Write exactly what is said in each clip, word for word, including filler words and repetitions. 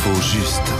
L'info juste.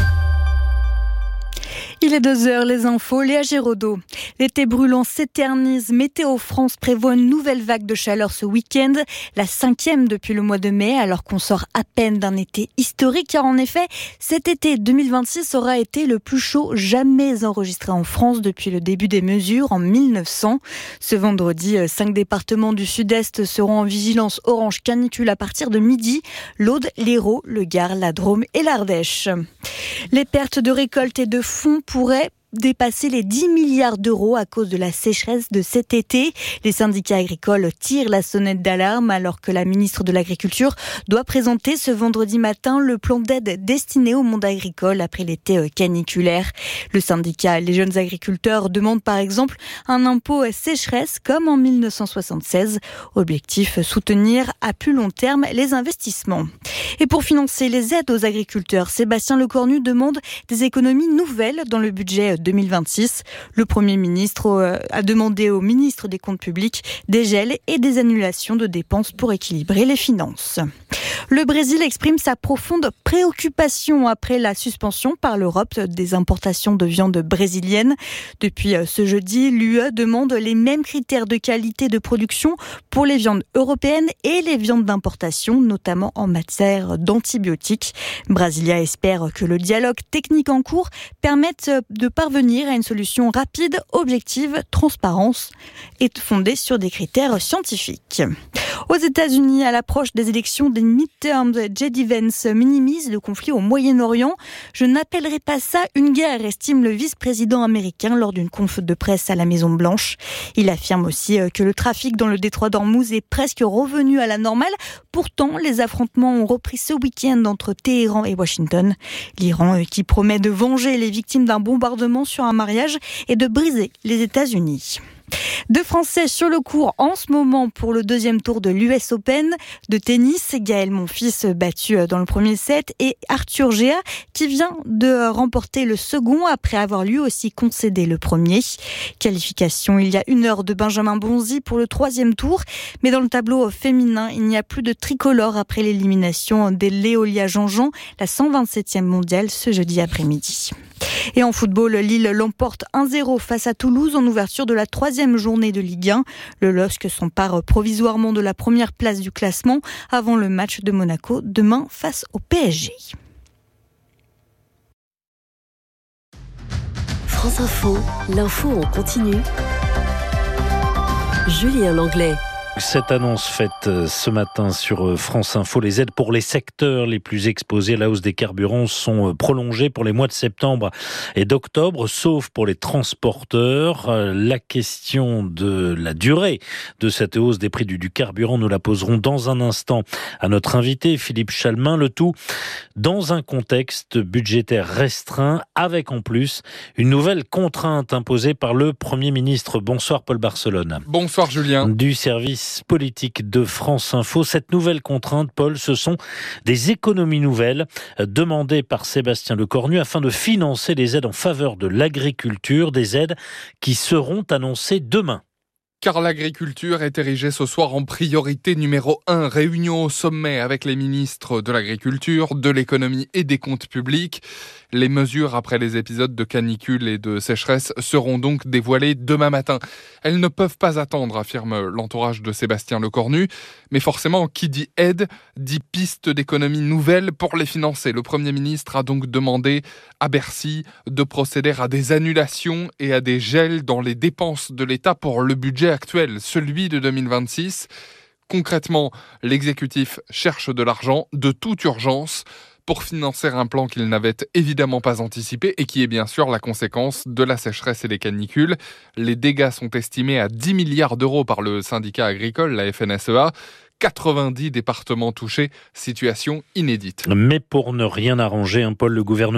Il est deux heures, les infos, Léa Giraudot. L'été brûlant s'éternise. Météo France prévoit une nouvelle vague de chaleur ce week-end, la cinquième depuis le mois de mai, alors qu'on sort à peine d'un été historique. Car en effet, cet été deux mille vingt-six aura été le plus chaud jamais enregistré en France depuis le début des mesures en mille neuf cents. Ce vendredi, cinq départements du sud-est seront en vigilance orange canicule à partir de midi. L'Aude, l'Hérault, le Gard, la Drôme et l'Ardèche. Les pertes de récolte et de fonds pourrait dépasser les dix milliards d'euros à cause de la sécheresse de cet été. Les syndicats agricoles tirent la sonnette d'alarme alors que la ministre de l'Agriculture doit présenter ce vendredi matin le plan d'aide destiné au monde agricole après l'été caniculaire. Le syndicat Les Jeunes Agriculteurs demande par exemple un impôt sécheresse comme en mille neuf cent soixante-seize. Objectif, soutenir à plus long terme les investissements. Et pour financer les aides aux agriculteurs, Sébastien Lecornu demande des économies nouvelles dans le budget deux mille vingt-six. Le Premier ministre a demandé au ministre des Comptes publics des gels et des annulations de dépenses pour équilibrer les finances. Le Brésil exprime sa profonde préoccupation après la suspension par l'Europe des importations de viande brésilienne. Depuis ce jeudi, l'U E demande les mêmes critères de qualité de production pour les viandes européennes et les viandes d'importation, notamment en matière d'antibiotiques. Brasilia espère que le dialogue technique en cours permette de parvenir à une solution rapide, objective, transparente et fondée sur des critères scientifiques. Aux États-Unis, à l'approche des élections des midterms, J D Vance minimise le conflit au Moyen-Orient. Je n'appellerai pas ça une guerre, estime le vice-président américain lors d'une conf de presse à la Maison-Blanche. Il affirme aussi que le trafic dans le détroit d'Ormuz est presque revenu à la normale. Pourtant, les affrontements ont repris ce week-end entre Téhéran et Washington. L'Iran qui promet de venger les victimes d'un bombardement sur un mariage et de briser les États-Unis. Deux Français sur le court en ce moment pour le deuxième tour de l'U S Open de tennis. Gaël Monfils battu dans le premier set et Arthur Géa qui vient de remporter le second après avoir lui aussi concédé le premier. Qualification il y a une heure de Benjamin Bonzi pour le troisième tour. Mais dans le tableau féminin, il n'y a plus de tricolore après l'élimination d'Léolia Jean-Jean, la cent vingt-septième mondiale ce jeudi après-midi. Et en football, Lille l'emporte un zéro face à Toulouse en ouverture de la troisième journée de Ligue un. Le L O S C s'empare provisoirement de la première place du classement avant le match de Monaco demain face au P S G. France Info, l'info en continu. Julien Langlais. Cette annonce faite ce matin sur France Info, les aides pour les secteurs les plus exposés à la hausse des carburants sont prolongées pour les mois de septembre et d'octobre, sauf pour les transporteurs. La question de la durée de cette hausse des prix du, du carburant, nous la poserons dans un instant à notre invité Philippe Chalmin, le tout dans un contexte budgétaire restreint, avec en plus une nouvelle contrainte imposée par le Premier ministre. Bonsoir Paul Barcelone. Bonsoir Julien. Du service politique de France Info. Cette nouvelle contrainte, Paul, ce sont des économies nouvelles demandées par Sébastien Lecornu afin de financer les aides en faveur de l'agriculture, des aides qui seront annoncées demain. Car l'agriculture est érigée ce soir en priorité numéro un. Réunion au sommet avec les ministres de l'agriculture, de l'économie et des comptes publics. Les mesures après les épisodes de canicule et de sécheresse seront donc dévoilées demain matin. Elles ne peuvent pas attendre, affirme l'entourage de Sébastien Lecornu. Mais forcément, qui dit aide, dit piste d'économie nouvelle pour les financer. Le Premier ministre a donc demandé à Bercy de procéder à des annulations et à des gels dans les dépenses de l'État pour le budget actuel, celui de deux mille vingt-six. Concrètement, l'exécutif cherche de l'argent de toute urgence pour financer un plan qu'il n'avait évidemment pas anticipé et qui est bien sûr la conséquence de la sécheresse et des canicules. Les dégâts sont estimés à dix milliards d'euros par le syndicat agricole, la F N S E A. quatre-vingt-dix départements touchés, situation inédite. Mais pour ne rien arranger, un Paul, le gouvernement